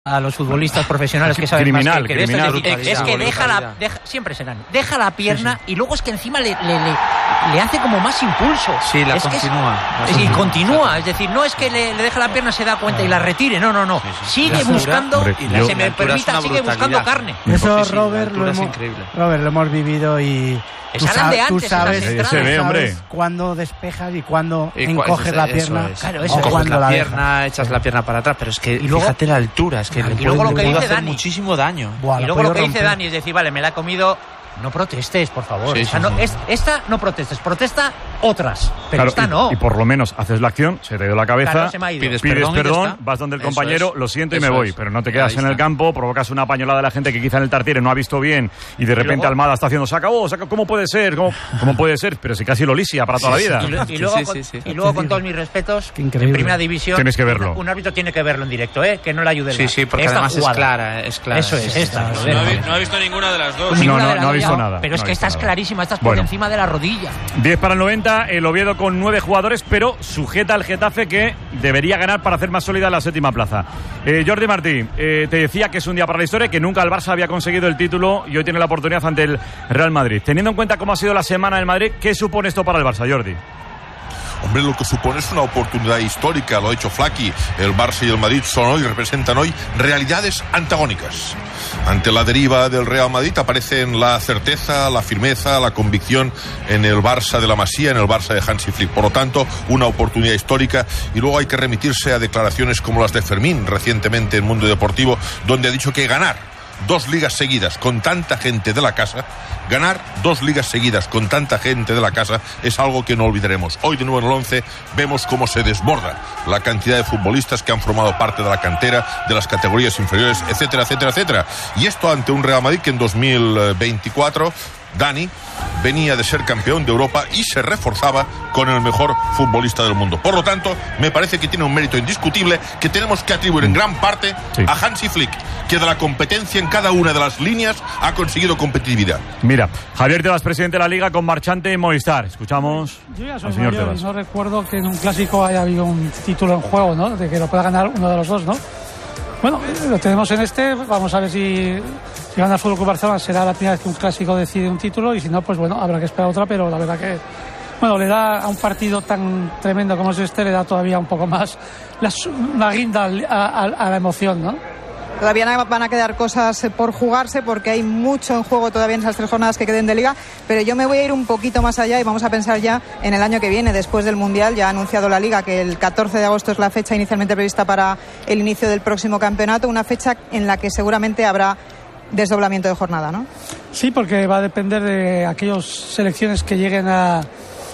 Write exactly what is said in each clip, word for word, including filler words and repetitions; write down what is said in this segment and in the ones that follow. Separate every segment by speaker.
Speaker 1: a los futbolistas profesionales que saben
Speaker 2: criminal,
Speaker 1: más que, que
Speaker 2: criminal,
Speaker 1: de esto, es, decir, es que deja la deja, siempre serán deja la pierna sí, sí. y luego es que encima le, le, le, le hace como más impulso.
Speaker 3: Sí, la
Speaker 1: es
Speaker 3: continúa.
Speaker 1: Que es, es, y continúa, es decir, no es que le, le deja la pierna, se da cuenta y la retire, no, no, no. Sí, sí. Sigue la buscando, hombre, y yo, se me permita, sigue buscando carne.
Speaker 4: Eso, Robert, lo hemos, Robert, lo hemos vivido y
Speaker 1: tú, sab,
Speaker 4: tú sabes,
Speaker 2: se ve, hombre,
Speaker 4: cuándo despejas y cuándo y encoges eso, la pierna.
Speaker 3: Es. Claro, eso. Coges la, la pierna, deja. echas la pierna para atrás, pero es que y luego, fíjate la altura, es que le puede, lo que puede hacer Dani. muchísimo daño.
Speaker 1: Buah, y luego lo que romper. dice Dani es decir, vale, me la he comido. No protestes, por favor. Sí, sí, no, sí. Es, esta no protestes, protesta otras, pero
Speaker 2: claro,
Speaker 1: esta
Speaker 2: y,
Speaker 1: no.
Speaker 2: Y por lo menos haces la acción, se te ha ido la cabeza,
Speaker 1: claro, se me ha ido.
Speaker 2: pides, pides perdón, perdón vas donde el compañero, es. lo siento Eso y me voy. Es. Pero no te quedas en el campo, provocas una pañolada a la gente que quizá en el Tartiere no ha visto bien y de repente luego, Almada está haciendo, se acabó, se acabó, ¿cómo puede ser? ¿Cómo, ¿Cómo puede ser? Pero si casi lo lisia para toda
Speaker 1: sí,
Speaker 2: la vida.
Speaker 1: Sí, y, y luego, sí, con, sí, sí. y luego con todos mis respetos, en primera división,
Speaker 2: tienes que verlo.
Speaker 1: Un árbitro tiene que verlo en directo, ¿eh? Que no le ayude el
Speaker 3: Sí, sí, porque además es clara, es clara.
Speaker 1: Eso es, esta.
Speaker 5: No ha visto ninguna de las dos.
Speaker 2: No, no ha visto nada.
Speaker 1: Pero es que esta es clarísima. Estás por bueno. encima de la rodilla.
Speaker 2: diez para el noventa, el Oviedo con nueve jugadores, pero sujeta al Getafe que debería ganar para hacer más sólida la séptima plaza. Eh, Jordi Martí, eh, te decía que es un día para la historia, que nunca el Barça había conseguido el título y hoy tiene la oportunidad ante el Real Madrid. Teniendo en cuenta cómo ha sido la semana en Madrid, ¿qué supone esto para el Barça, Jordi?
Speaker 6: Hombre, lo que supone es una oportunidad histórica, lo ha dicho Flaky. El Barça y el Madrid son hoy, representan hoy realidades antagónicas. Ante la deriva del Real Madrid aparecen la certeza, la firmeza, la convicción en el Barça de la Masía, en el Barça de Hansi Flick. Por lo tanto, una oportunidad histórica y luego hay que remitirse a declaraciones como las de Fermín recientemente en Mundo Deportivo, donde ha dicho que ganar dos ligas seguidas con tanta gente de la casa, ganar dos ligas seguidas con tanta gente de la casa es algo que no olvidaremos. Hoy de nuevo en el once vemos cómo se desborda la cantidad de futbolistas que han formado parte de la cantera, de las categorías inferiores, etcétera, etcétera, etcétera. Y esto ante un Real Madrid que en dos mil veinticuatro, Dani, venía de ser campeón de Europa y se reforzaba con el mejor futbolista del mundo. Por lo tanto, me parece que tiene un mérito indiscutible que tenemos que atribuir en gran parte sí. a Hansi Flick, que de la competencia en cada una de las líneas ha conseguido competitividad.
Speaker 2: Mira, Javier Tebas, presidente de la Liga, con Marchante y Movistar. Escuchamos
Speaker 7: Yo ya soy al señor Tebas. No recuerdo que en un clásico haya habido un título en juego, ¿no? De que lo pueda ganar uno de los dos, ¿no? Bueno, lo tenemos en este, vamos a ver si, si gana el Fútbol Club Barcelona, será la primera vez que un clásico decide un título y si no, pues bueno, habrá que esperar otra, pero la verdad que, bueno, le da a un partido tan tremendo como es este, le da todavía un poco más la, una guinda a, a, a la emoción, ¿no?
Speaker 8: Todavía van a quedar cosas por jugarse porque hay mucho en juego todavía en esas tres jornadas que queden de Liga, pero yo me voy a ir un poquito más allá y vamos a pensar ya en el año que viene, después del Mundial. Ya ha anunciado la Liga que el catorce de agosto es la fecha inicialmente prevista para el inicio del próximo campeonato, una fecha en la que seguramente habrá desdoblamiento de jornada, ¿no? Sí, porque va a depender de aquellas selecciones que lleguen a,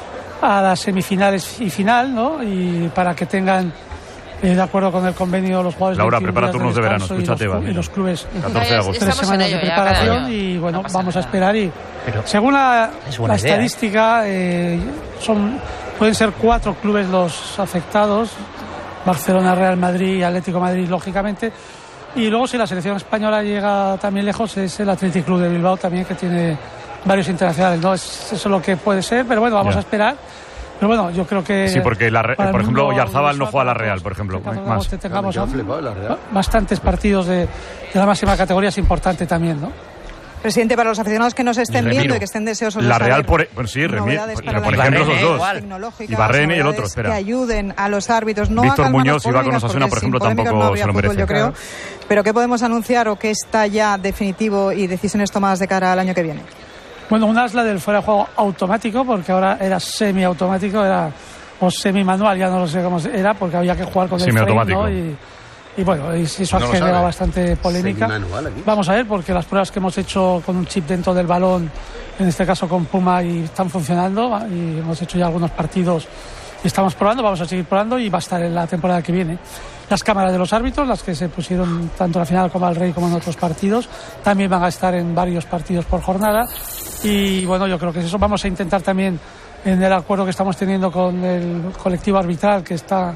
Speaker 8: a las semifinales y final, ¿no? Y para que tengan Eh, de acuerdo con el convenio los jugadores.
Speaker 2: Laura, prepara turnos de, de verano, escúchate.
Speaker 7: Y los, y los clubes
Speaker 2: catorce de agosto.
Speaker 7: Tres semanas de preparación ya, y bueno, no vamos nada. a esperar y Pero según la, la estadística eh, son pueden ser cuatro clubes los afectados: Barcelona, Real Madrid y Atlético de Madrid, lógicamente. Y luego si la selección española llega también lejos es el Athletic Club de Bilbao también, que tiene varios internacionales, ¿no? Es, eso es lo que puede ser, pero bueno, vamos ya. a esperar. Pero bueno, yo creo que...
Speaker 2: Sí, porque, la, por ejemplo, Oyarzábal no juega a la Real, por ejemplo. Más.
Speaker 7: Tengamos bastantes partidos de, de la máxima categoría es importante también, ¿no?
Speaker 8: Presidente, para los aficionados que nos estén viendo y que estén deseosos de
Speaker 2: la
Speaker 8: saber...
Speaker 2: Real, por, bueno, sí, Remi, por, por ejemplo, los dos. Y Barrene y el otro, espera.
Speaker 8: Que ayuden a los árbitros. No
Speaker 2: Víctor Muñoz, si va con Osasuna, por ejemplo, tampoco no se lo merece.
Speaker 8: Fútbol, yo creo. Pero ¿qué podemos anunciar o qué está ya definitivo y decisiones tomadas de cara al año que viene?
Speaker 7: Bueno, una es la del fuera de juego automático, porque ahora era semiautomático, era o semi-manual, ya no lo sé cómo era, porque había que jugar con el frame, ¿no? Y, y bueno, eso ha no generado bastante polémica. Vamos a ver, porque las pruebas que hemos hecho con un chip dentro del balón, en este caso con Puma, y están funcionando, y hemos hecho ya algunos partidos y estamos probando, vamos a seguir probando y va a estar en la temporada que viene. Las cámaras de los árbitros, las que se pusieron tanto en la final como al Rey como en otros partidos, también van a estar en varios partidos por jornada. Y bueno, yo creo que eso vamos a intentar también en el acuerdo que estamos teniendo con el colectivo arbitral, que está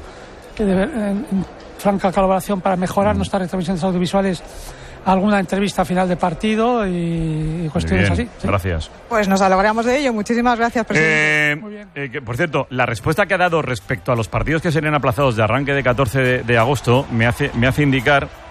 Speaker 7: en franca colaboración para mejorar nuestras retransmisiones audiovisuales, alguna entrevista final de partido y, y cuestiones
Speaker 2: bien,
Speaker 7: así. ¿Sí?
Speaker 2: Gracias.
Speaker 8: Pues nos alegramos de ello. Muchísimas gracias, presidente.
Speaker 2: Eh, Muy bien. Eh, que, por cierto, la respuesta que ha dado respecto a los partidos que serían aplazados de arranque de catorce de, de agosto me hace, me hace indicar